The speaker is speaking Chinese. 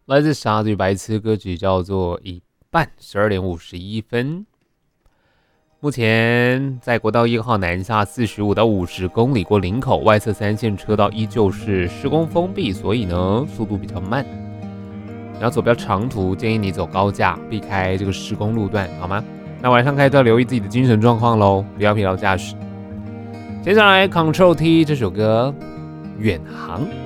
来自傻子与白痴歌曲叫做一半，12点51分。目前在国道1号南下45到50公里过林口，外侧3线车道依旧是施工封闭，所以呢速度比较慢。你要走比较长途，建议你走高架，避开这个施工路段，好吗？那晚上开车要留意自己的精神状况咯，不要疲劳驾驶。接下来 Control T 这首歌《远航》。